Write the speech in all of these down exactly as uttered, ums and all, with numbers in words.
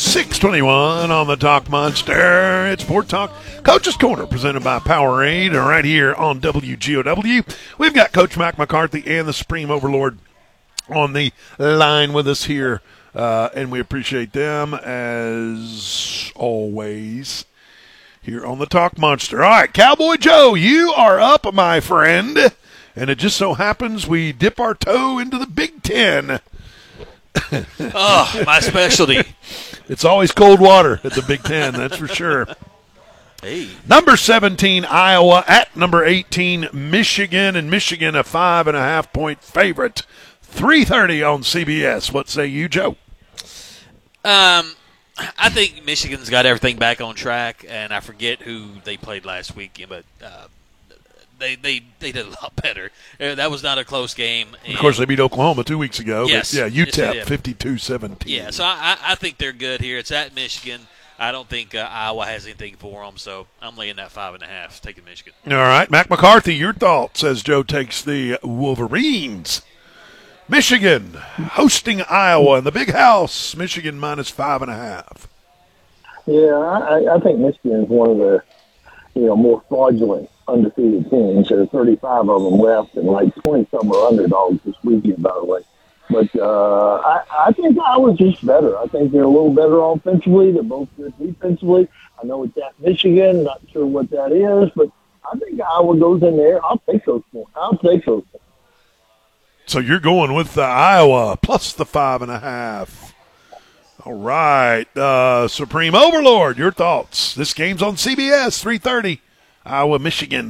six twenty-one on the Talk Monster. It's Sport Talk, Coach's Corner, presented by Powerade, right here on W G O W. We've got Coach Mac McCarthy and the Supreme Overlord on the line with us here, uh, and we appreciate them as always here on the Talk Monster. All right, Cowboy Joe, you are up, my friend, and it just so happens we dip our toe into the Big Ten. Oh, my specialty. It's always cold water at the Big Ten, that's for sure. Hey. Number seventeen, Iowa, at number eighteen, Michigan, and Michigan a five and a half point favorite. three thirty on C B S. What say you, Joe? Um, I think Michigan's got everything back on track, and I forget who they played last week, but uh, they, they they did a lot better. Uh, that was not a close game. Of course, they beat Oklahoma two weeks ago. Yes. But yeah, U T E P, yes, fifty-two seventeen. Yeah, so I, I think they're good here. It's at Michigan. I don't think uh, Iowa has anything for them, so I'm laying that five and a half, taking Michigan. All right, Mac McCarthy, your thoughts as Joe takes the Wolverines. Michigan hosting Iowa in the Big House. Michigan minus five and a half. Yeah, I, I think Michigan is one of the, you know, more fraudulent undefeated teams. There are thirty-five of them left, and like twenty some are underdogs this weekend, by the way. But uh, I, I think Iowa's just better. I think they're a little better offensively. They're both good defensively. I know it's at Michigan. Not sure what that is, but I think Iowa goes in there. I'll take those points. I'll take those points. So you're going with the Iowa plus the five and a half. All right, uh, Supreme Overlord, your thoughts. This game's on C B S, three thirty, Iowa, Michigan.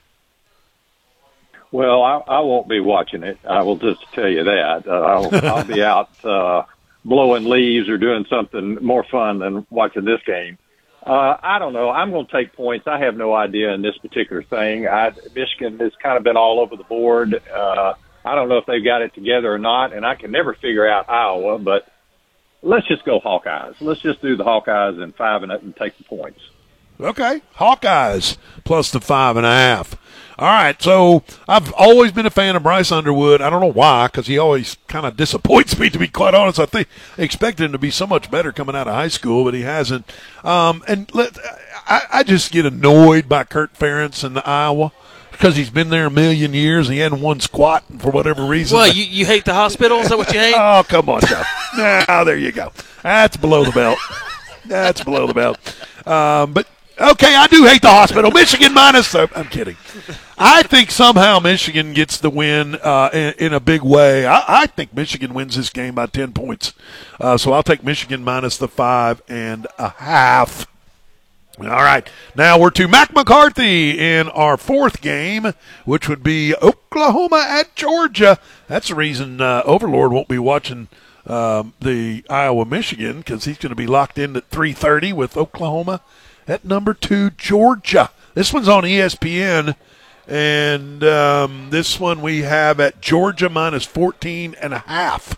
Well, I, I won't be watching it. I will just tell you that. Uh, I'll, I'll be out uh, blowing leaves or doing something more fun than watching this game. Uh, I don't know. I'm going to take points. I have no idea in this particular thing. I, Michigan has kind of been all over the board. Uh, I don't know if they've got it together or not, and I can never figure out Iowa, but let's just go Hawkeyes. Let's just do the Hawkeyes and five and, and take the points. Okay, Hawkeyes plus the five and a half. All right, so I've always been a fan of Bryce Underwood. I don't know why, because he always kind of disappoints me, to be quite honest. I think I expected him to be so much better coming out of high school, but he hasn't. Um, and let, I, I just get annoyed by Kirk Ferentz in Iowa because he's been there a million years and he hadn't won squat for whatever reason. Well, you, you hate the hospital? Is that what you hate? Oh, come on, Joe. Now, there you go. That's below the belt. That's below the belt. Um, but, okay, I do hate the hospital. Michigan minus, uh, I'm kidding. I think somehow Michigan gets the win uh, in, in a big way. I, I think Michigan wins this game by ten points. Uh, so I'll take Michigan minus the five and a half. All right, now we're to Mac McCarthy in our fourth game, which would be Oklahoma at Georgia. That's the reason uh, Overlord won't be watching um, the Iowa-Michigan, because he's going to be locked in at three thirty with Oklahoma at number two, Georgia. This one's on E S P N, and um, this one we have at Georgia minus fourteen and a half.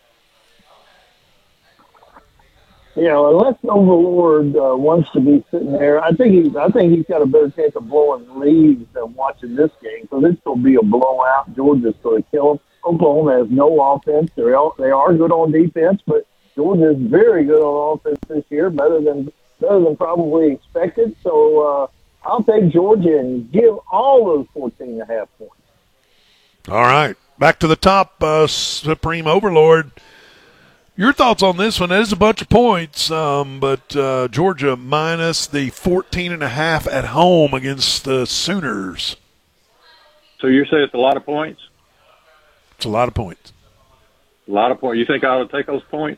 You know, unless Overlord uh, wants to be sitting there, I think he's. I think he's got a better chance of blowing leaves than watching this game. So this will be a blowout. Georgia's going to kill them. Oklahoma has no offense. They're all, they are good on defense, but Georgia is very good on offense this year, better than better than probably expected. So uh, I'll take Georgia and give all those fourteen and a half points. All right, back to the top, uh, Supreme Overlord. Your thoughts on this one? It is a bunch of points, um, but uh, Georgia minus the fourteen and a half at home against the Sooners. So you say it's a lot of points? It's a lot of points. A lot of points. You think I would take those points?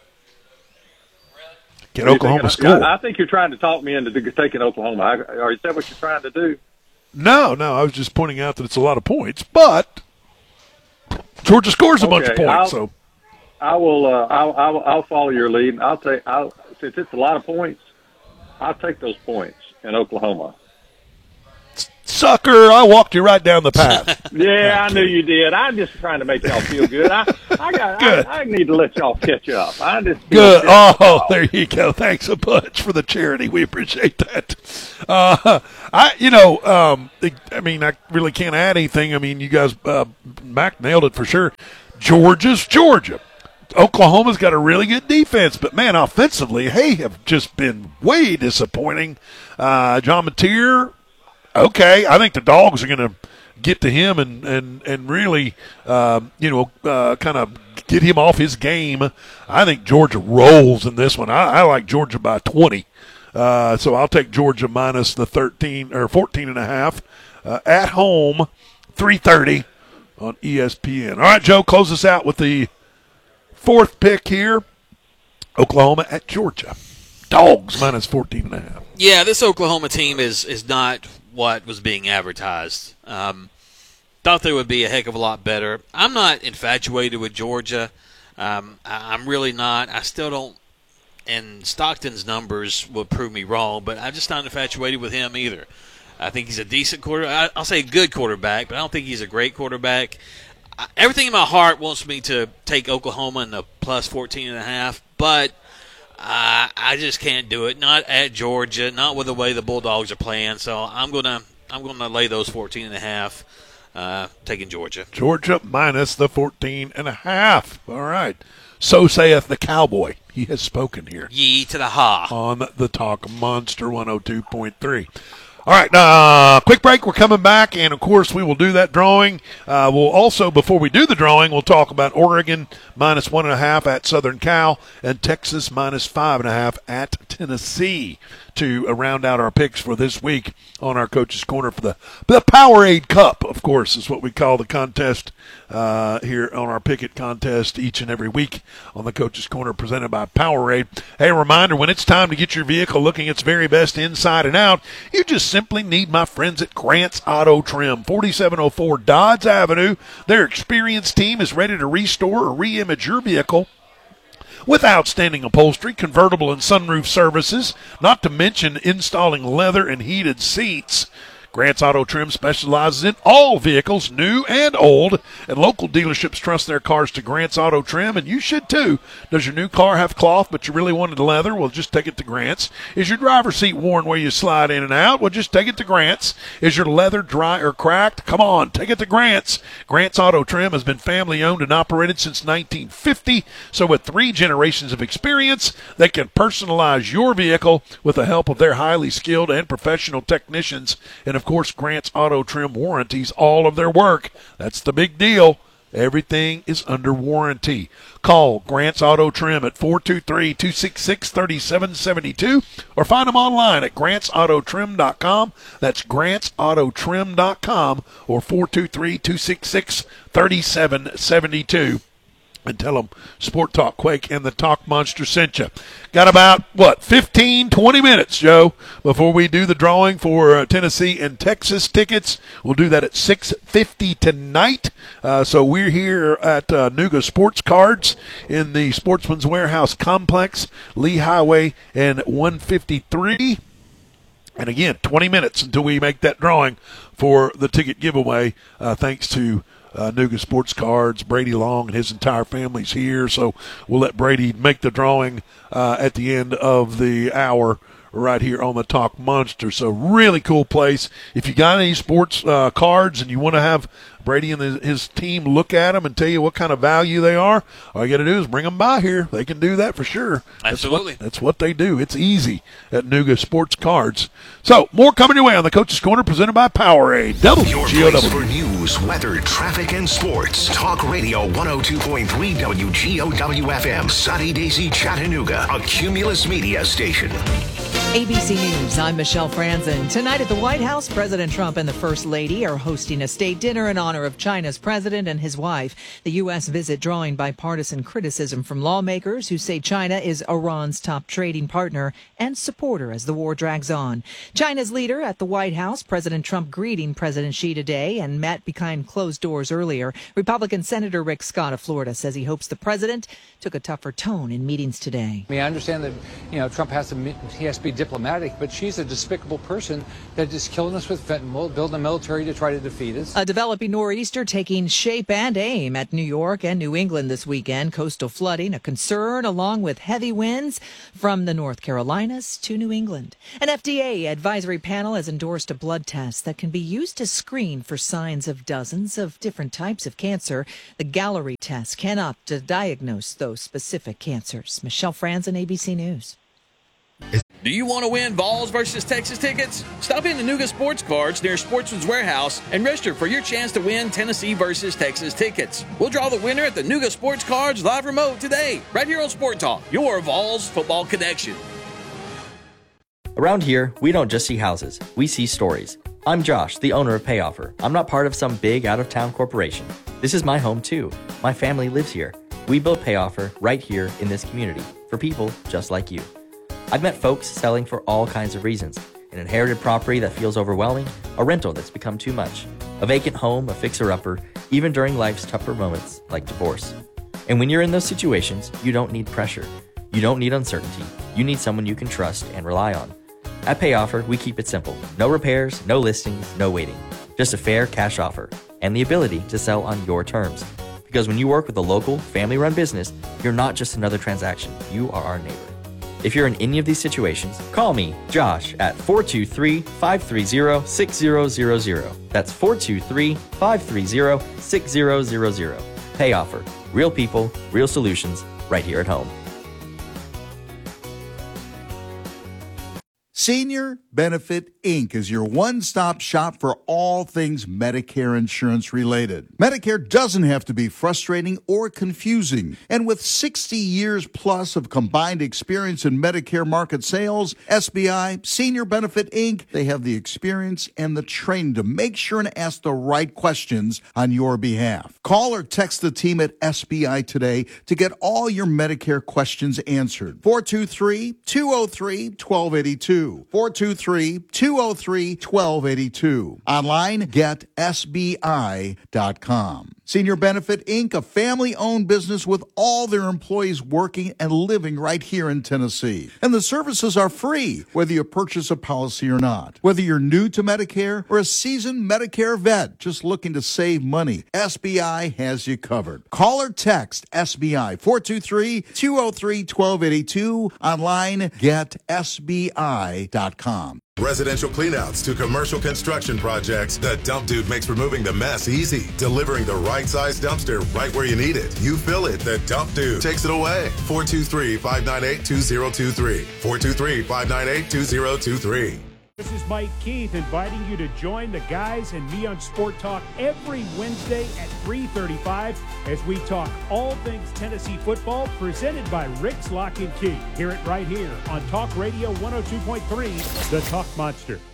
Can Oklahoma score? I, I think you're trying to talk me into taking Oklahoma. I, or is that what you're trying to do? No, no. I was just pointing out that it's a lot of points, but Georgia scores a okay, bunch of points, I'll, so. I will. Uh, I'll, I'll. I'll follow your lead. I'll take. I'll, since it's a lot of points, I'll take those points in Oklahoma. Sucker! I walked you right down the path. Yeah, I knew you did. I'm just trying to make y'all feel good. I, I got. Good. I, I need to let y'all catch up. I just good. Oh, there you go. Thanks a bunch for the charity. We appreciate that. Uh, I, you know, um, I mean, I really can't add anything. I mean, you guys, uh, Mac nailed it for sure. Georgia's Georgia. Oklahoma's got a really good defense, but, man, offensively, they have just been way disappointing. Uh, John Mateer, okay, I think the Dogs are going to get to him and, and, and really, uh, you know, uh, kind of get him off his game. I think Georgia rolls in this one. I, I like Georgia by twenty. Uh, so I'll take Georgia minus the thirteen or fourteen and a half uh, at home, three thirty on E S P N. All right, Joe, close us out with the fourth pick here. Oklahoma at Georgia. Dogs minus fourteen and a half. Yeah, this Oklahoma team is is not what was being advertised. Um, thought they would be a heck of a lot better. I'm not infatuated with Georgia. Um, I, I'm really not. I still don't. And Stockton's numbers will prove me wrong, but I'm just not infatuated with him either. I think he's a decent quarterback. I'll say a good quarterback, but I don't think he's a great quarterback. I, everything in my heart wants me to take Oklahoma in the plus fourteen and a half, but uh, I just can't do it. Not at Georgia, not with the way the Bulldogs are playing. So I'm gonna I'm gonna lay those fourteen and a half. Uh, taking Georgia. Georgia minus the fourteen and a half. All right. So saith the Cowboy. He has spoken here. Ye to the ha. On the Talk Monster one oh two point three. All right, uh, quick break. We're coming back, and, of course, we will do that drawing. Uh, we'll also, before we do the drawing, we'll talk about Oregon minus one and a half at Southern Cal and Texas minus five and a half at Tennessee to uh, round out our picks for this week on our Coach's Corner for the, the Powerade Cup, of course, is what we call the contest uh, here on our Pickett contest each and every week on the Coach's Corner presented by Powerade. Hey, a reminder, when it's time to get your vehicle looking its very best inside and out, you just simply need my friends at Grant's Auto Trim, forty-seven oh four Dodge Avenue. Their experienced team is ready to restore or re-image your vehicle with outstanding upholstery, convertible and sunroof services, not to mention installing leather and heated seats. Grant's Auto Trim specializes in all vehicles, new and old, and local dealerships trust their cars to Grant's Auto Trim, and you should too. Does your new car have cloth but you really wanted leather? Well, just take it to Grant's. Is your driver's seat worn where you slide in and out? Well, just take it to Grant's. Is your leather dry or cracked? Come on, take it to Grant's. Grant's Auto Trim has been family owned and operated since nineteen fifty, so with three generations of experience, they can personalize your vehicle with the help of their highly skilled and professional technicians. And of course, Grant's Auto Trim warranties all of their work. That's the big deal. Everything is under warranty. Call Grant's Auto Trim at four two three, two six six, three seven seven two or find them online at grants auto trim dot com. That's grants auto trim dot com or four two three, two six six, three seven seven two. And tell them Sport Talk Quake and the Talk Monster sent you. Got about, what, fifteen, twenty minutes, Joe, before we do the drawing for uh, Tennessee and Texas tickets. We'll do that at six fifty tonight. Uh, so we're here at uh, Nuga Sports Cards in the Sportsman's Warehouse Complex, Lee Highway and one fifty-three. And again, twenty minutes until we make that drawing for the ticket giveaway, uh, thanks to Uh, Nuga Sports Cards. Brady Long and his entire family's here, so we'll let Brady make the drawing uh, at the end of the hour right here on the Talk Monster. So really cool place. If you got any sports uh, cards and you want to have Brady and his, his team look at them and tell you what kind of value they are, all you got to do is bring them by here. They can do that for sure. Absolutely. That's what, that's what they do. It's easy at Nuga Sports Cards. So, more coming your way on the Coach's Corner presented by Powerade. Your place for news, weather, traffic, and sports. Talk Radio one oh two point three W G O W F M. Sunny Daisy, Chattanooga. A Cumulus Media station. A B C News, I'm Michelle Franzen. Tonight at the White House, President Trump and the First Lady are hosting a state dinner in honor of China's president and his wife. The U S visit drawing bipartisan criticism from lawmakers who say China is Iran's top trading partner and supporter as the war drags on. China's leader at the White House, President Trump greeting President Xi today and met behind closed doors earlier. Republican Senator Rick Scott of Florida says he hopes the president took a tougher tone in meetings today. I mean, I understand that, you know, Trump has to, he has to be diplomatic, but she's a despicable person that is killing us with fentanyl, building a military to try to defeat us. A developing nor'easter taking shape and aim at New York and New England this weekend. Coastal flooding, a concern, along with heavy winds from the North Carolinas to New England. An F D A advisory panel has endorsed a blood test that can be used to screen for signs of dozens of different types of cancer. The Gallery test cannot diagnose those specific cancers. Michelle Franzen, A B C News. Do you want to win Vols versus Texas tickets? Stop in the Nuga Sports Cards near Sportsman's Warehouse and register for your chance to win Tennessee versus Texas tickets. We'll draw the winner at the Nuga Sports Cards live remote today, right here on Sport Talk, your Vols football connection. Around here, we don't just see houses, we see stories. I'm Josh, the owner of Payoffer. I'm not part of some big out-of-town corporation. This is my home too. My family lives here. We built Payoffer right here in this community for people just like you. I've met folks selling for all kinds of reasons. An inherited property that feels overwhelming, a rental that's become too much, a vacant home, a fixer-upper, even during life's tougher moments like divorce. And when you're in those situations, you don't need pressure. You don't need uncertainty. You need someone you can trust and rely on. At Payoffer, we keep it simple. No repairs, no listings, no waiting. Just a fair cash offer and the ability to sell on your terms. Because when you work with a local, family-run business, you're not just another transaction. You are our neighbor. If you're in any of these situations, call me, Josh, at four two three, five three zero, six zero zero zero. That's four two three, five three zero, six zero zero zero. Payoffer. Real people, real solutions, right here at home. Senior Benefit Incorporated is your one-stop shop for all things Medicare insurance related. Medicare doesn't have to be frustrating or confusing. And with sixty years plus of combined experience in Medicare market sales, S B I, Senior Benefit Incorporated, they have the experience and the training to make sure and ask the right questions on your behalf. Call or text the team at S B I today to get all your Medicare questions answered. four two three, two oh three, one two eight two. four two three, two oh three, one two eight two. Online, get S B I dot com. Senior Benefit Incorporated, a family-owned business with all their employees working and living right here in Tennessee. And the services are free, whether you purchase a policy or not. Whether you're new to Medicare or a seasoned Medicare vet just looking to save money, S B I has you covered. Call or text S B I, four two three, two oh three, one two eight two. Online, get S B I dot com. Residential cleanouts to commercial construction projects, the Dump Dude makes removing the mess easy, delivering the right size dumpster right where you need it. You fill it, the Dump Dude takes it away. four two three, five nine eight, two oh two three. four two three, five nine eight, two oh two three. This is Mike Keith inviting you to join the guys and me on Sport Talk every Wednesday at three thirty-five as we talk all things Tennessee football, presented by Rick's Lock and Key. Hear it right here on Talk Radio one oh two point three, The Talk Monster.